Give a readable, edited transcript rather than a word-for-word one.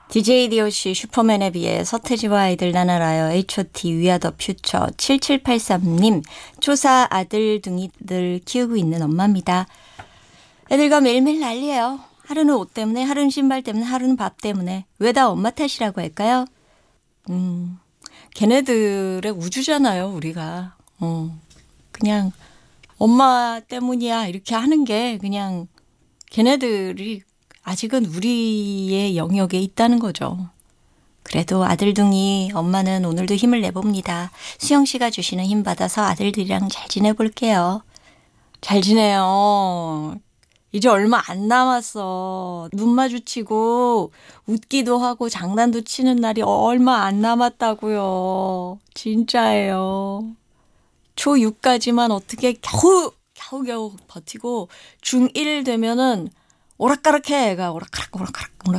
DJ DOC 슈퍼맨에 비해 서태지와 아이들 나날아요. H.O.T. 위아 더 퓨처 7783님 초사 아들 둥이들 키우고 있는 엄마입니다. 애들과 매일매일 난리예요. 하루는 옷 때문에, 하루는 신발 때문에, 하루는 밥 때문에. 왜 다 엄마 탓이라고 할까요? 걔네들의 우주잖아요, 우리가. 그냥 엄마 때문이야 이렇게 하는 게 그냥 걔네들이 아직은 우리의 영역에 있다는 거죠. 그래도 아들둥이 엄마는 오늘도 힘을 내봅니다. 수영 씨가 주시는 힘 받아서 아들들이랑 잘 지내볼게요. 잘 지내요. 이제 얼마 안 남았어. 눈 마주치고 웃기도 하고 장난도 치는 날이 얼마 안 남았다고요. 진짜예요. 초6까지만 어떻게 겨우 버티고 중1 되면은 오락가락해 애가 오락가락.